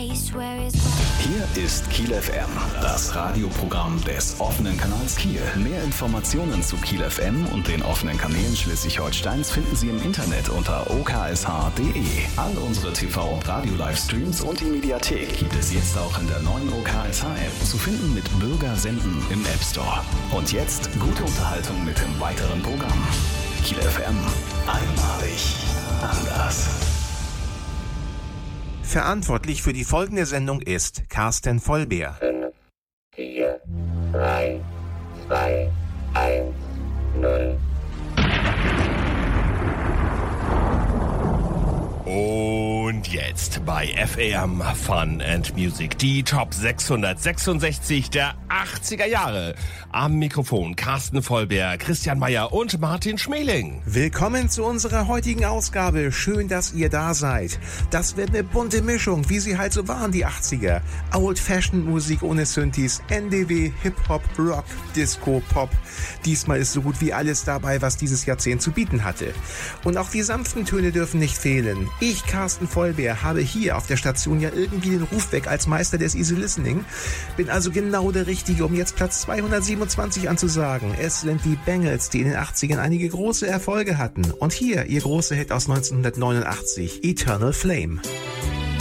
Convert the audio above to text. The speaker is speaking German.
Hier ist Kiel FM, das Radioprogramm des offenen Kanals Kiel. Mehr Informationen zu Kiel FM und den offenen Kanälen Schleswig-Holsteins finden Sie im Internet unter oksh.de. All unsere TV- und Radio-Livestreams und die Mediathek gibt es jetzt auch in der neuen OKSH-App, zu finden mit Bürger senden im App Store. Und jetzt gute Unterhaltung mit dem weiteren Programm. Kiel FM, einmalig anders. Verantwortlich für die folgende Sendung ist Carsten Vollbeer. 5, 4, 3, 2, 1, 0. Und jetzt bei FM Fun and Music die Top 666 der 80er Jahre. Am Mikrofon Carsten Vollbeer, Christian Meyer und Martin Schmeling. Willkommen zu unserer heutigen Ausgabe. Schön, dass ihr da seid. Das wird eine bunte Mischung, wie sie halt so waren, die 80er. Old-Fashioned-Musik ohne Synthes, NDW, Hip-Hop, Rock, Disco, Pop. Diesmal ist so gut wie alles dabei, was dieses Jahrzehnt zu bieten hatte. Und auch die sanften Töne dürfen nicht fehlen. Ich, Carsten Vollbeer, habe hier auf der Station ja irgendwie den Ruf weg als Meister des Easy Listening. Bin also genau der Richtige, um jetzt Platz 227 anzusagen. Es sind die Bangles, die in den 80ern einige große Erfolge hatten. Und hier ihr großer Hit aus 1989, Eternal Flame.